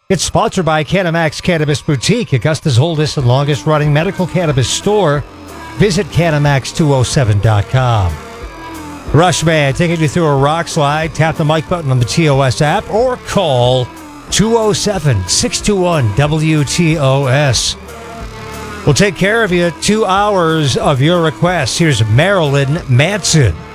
It's sponsored by Canamax Cannabis Boutique, Augusta's oldest and longest running medical cannabis store. Visit Canamax207.com. Rushman taking you through a rock slide. Tap the mic button on the TOS app or call 207-621-WTOS. We'll take care of you. 2 hours of your requests. Here's Marilyn Manson.